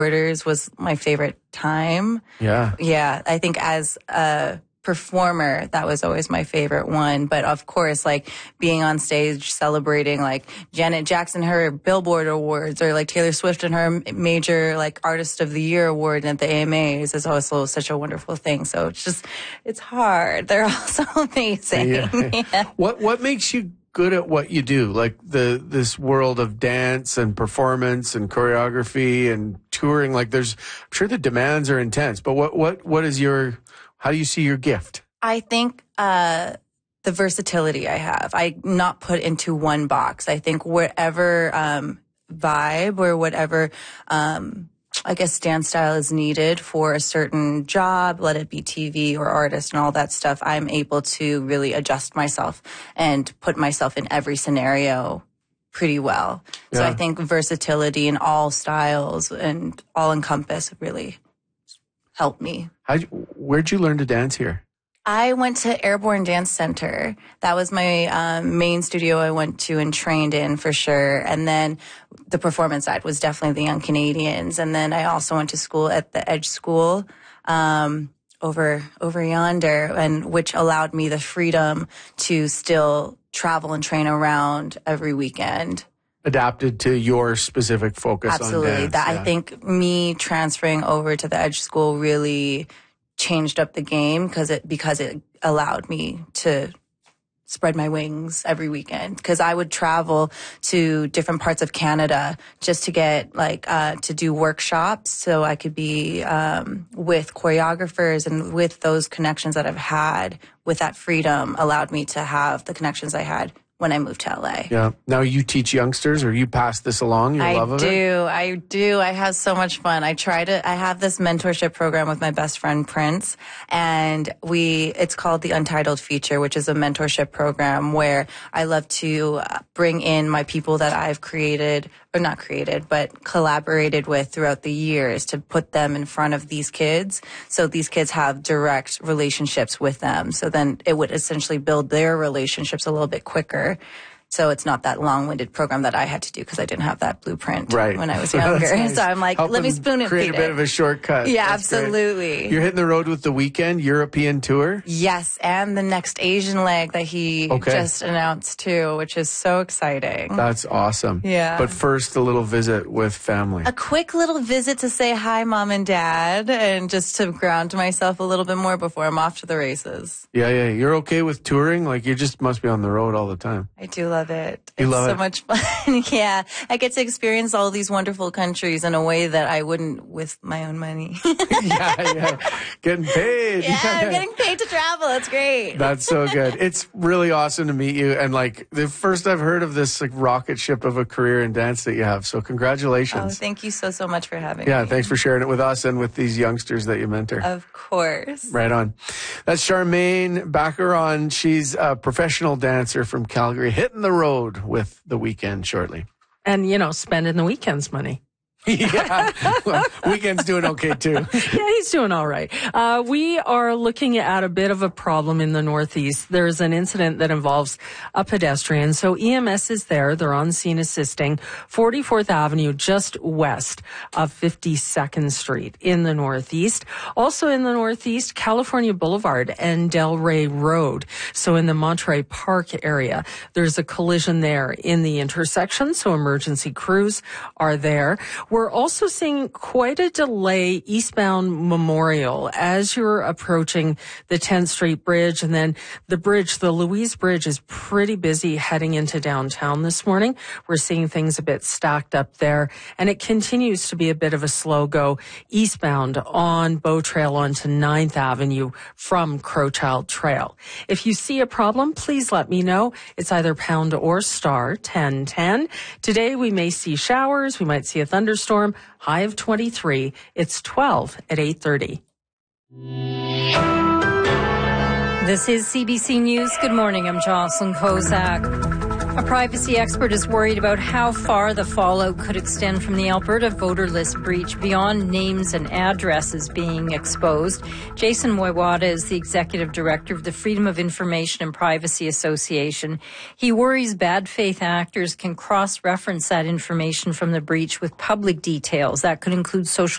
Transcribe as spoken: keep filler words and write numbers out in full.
Borders was my favorite time. Yeah. Yeah. I think as a performer, that was always my favorite one. But of course, like being on stage celebrating like Janet Jackson, her Billboard Awards, or like Taylor Swift and her major like Artist of the Year award at the A M As is also such a wonderful thing. So it's just, it's hard. They're all so amazing. Yeah. Yeah. What, what makes you good at what you do? Like the, this world of dance and performance and choreography and touring, like there's, I'm sure the demands are intense, but what, what, what is your, how do you see your gift? I think uh, the versatility I have. I'm not put into one box. I think whatever um, vibe or whatever, um, I guess, dance style is needed for a certain job, let it be T V or artist and all that stuff, I'm able to really adjust myself and put myself in every scenario pretty well. Yeah. So I think versatility in all styles and all encompass really helped me. How'd you, where'd you learn to dance here? I went to Airborne Dance Center. That was my um, main studio I went to and trained in for sure. And then the performance side was definitely the Young Canadians. And then I also went to school at the Edge School um, over over yonder, and which allowed me the freedom to still travel and train around every weekend. Adapted to your specific focus Absolutely. on dance. That, yeah. I think me transferring over to the Edge School really changed up the game because it because it allowed me to spread my wings every weekend, because I would travel to different parts of Canada just to get like uh to do workshops so I could be um with choreographers, and with those connections that I've had with that freedom allowed me to have the connections I had when I moved to L A. Yeah. Now you teach youngsters, or you pass this along, your I love of do, it? I do. I have so much fun. I try to, I have this mentorship program with my best friend, Prince, and we, it's called the Untitled Feature, which is a mentorship program where I love to bring in my people that I've created, or not created, but collaborated with throughout the years, to put them in front of these kids. So these kids have direct relationships with them. So then it would essentially build their relationships a little bit quicker. So it's not that long-winded program that I had to do because I didn't have that blueprint right. when I was younger. Nice. So I'm like, Help let me spoon it. Create a bit it. of a shortcut. Yeah, That's absolutely. Great. You're hitting the road with the Weeknd European tour? Yes, and the next Asian leg that he okay. just announced too, which is so exciting. That's awesome. Yeah. But first, a little visit with family. A quick little visit to say hi, Mom and Dad, and just to ground myself a little bit more before I'm off to the races. Yeah, yeah. You're okay with touring? Like, you just must be on the road all the time. I do love it. You it's love so it? much fun. Yeah. I get to experience all these wonderful countries in a way that I wouldn't with my own money. yeah, yeah. Getting paid. Yeah, I'm getting paid to travel. It's great. That's so good. It's really awesome to meet you. And like, the first I've heard of this like rocket ship of a career in dance that you have. So congratulations. Oh, thank you so, so much for having yeah, me. Yeah, thanks for sharing it with us and with these youngsters that you mentor. Of course. Right on. That's Charmaine Baccaron. She's a professional dancer from Calgary, hitting the road with the Weeknd shortly. And, you know, spending the weekend's money. yeah, well, Weeknd's doing okay too. Yeah, he's doing all right. Uh, we are looking at a bit of a problem in the Northeast. There's an incident that involves a pedestrian. So E M S is there. They're on scene assisting. forty-fourth Avenue, just west of fifty-second Street in the Northeast. Also in the Northeast, California Boulevard and Delray Road. So in the Monterey Park area, there's a collision there in the intersection. So emergency crews are there. We're also seeing quite a delay eastbound Memorial as you're approaching the tenth Street Bridge, and then the bridge, the Louise Bridge, is pretty busy heading into downtown this morning. We're seeing things a bit stacked up there, and it continues to be a bit of a slow go eastbound on Bow Trail onto ninth Avenue from Crowchild Trail. If you see a problem, please let me know. It's either pound or star ten ten. Today we may see showers, we might see a thunderstorm. Storm, high of twenty-three. It's twelve at eight thirty. This is C B C News. Good morning. I'm Jocelyn Kozak. A privacy expert is worried about how far the fallout could extend from the Alberta voter list breach beyond names and addresses being exposed. Jason Moiwada is the executive director of the Freedom of Information and Privacy Association. He worries bad faith actors can cross-reference that information from the breach with public details. That could include social